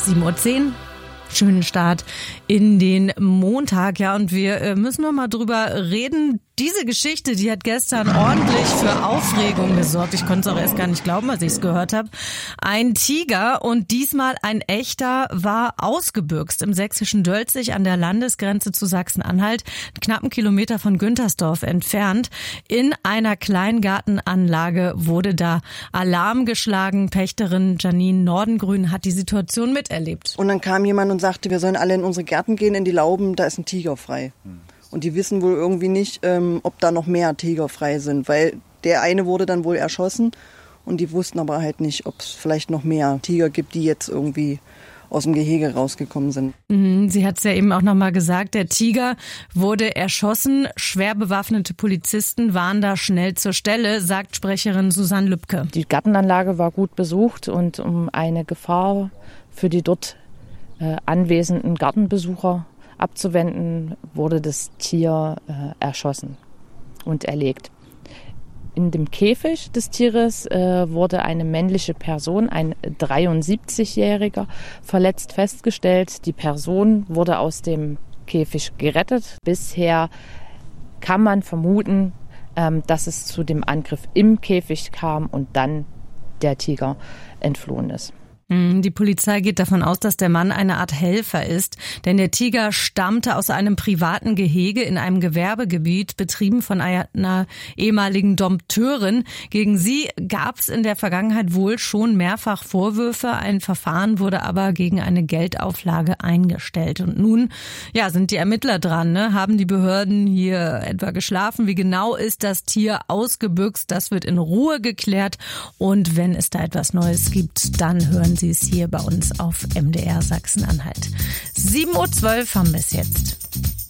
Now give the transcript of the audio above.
7:10 Uhr. Schönen Start in den Montag. Ja, und wir müssen noch mal drüber reden. Diese Geschichte, die hat gestern ordentlich für Aufregung gesorgt. Ich konnte es auch erst gar nicht glauben, als ich es gehört habe. Ein Tiger, und diesmal ein echter, war ausgebüxt im sächsischen Dölzig an der Landesgrenze zu Sachsen-Anhalt, knapp einen Kilometer von Güntersdorf entfernt. In einer Kleingartenanlage wurde da Alarm geschlagen. Pächterin Janine Nordengrün hat die Situation miterlebt. Und dann kam jemand und sagte, wir sollen alle in unsere Gärten gehen, in die Lauben, da ist ein Tiger frei. Und die wissen wohl irgendwie nicht, ob da noch mehr Tiger frei sind, weil der eine wurde dann wohl erschossen und die wussten aber halt nicht, ob es vielleicht noch mehr Tiger gibt, die jetzt irgendwie aus dem Gehege rausgekommen sind. Sie hat es ja eben auch noch mal gesagt, der Tiger wurde erschossen. Schwer bewaffnete Polizisten waren da schnell zur Stelle, sagt Sprecherin Susanne Lübke. Die Gartenanlage war gut besucht und um eine Gefahr für die dort anwesenden Gartenbesucher abzuwenden, wurde das Tier erschossen und erlegt. In dem Käfig des Tieres wurde eine männliche Person, ein 73-Jähriger, verletzt festgestellt. Die Person wurde aus dem Käfig gerettet. Bisher kann man vermuten, dass es zu dem Angriff im Käfig kam und dann der Tiger entflohen ist. Die Polizei geht davon aus, dass der Mann eine Art Helfer ist, denn der Tiger stammte aus einem privaten Gehege in einem Gewerbegebiet, betrieben von einer ehemaligen Dompteurin. Gegen sie gab es in der Vergangenheit wohl schon mehrfach Vorwürfe. Ein Verfahren wurde aber gegen eine Geldauflage eingestellt. Und nun sind die Ermittler dran, ne? Haben die Behörden hier etwa geschlafen? Wie genau ist das Tier ausgebüxt? Das wird in Ruhe geklärt. Und wenn es da etwas Neues gibt, dann hören Sie es hier bei uns auf MDR Sachsen-Anhalt. 7:12 Uhr haben wir es jetzt.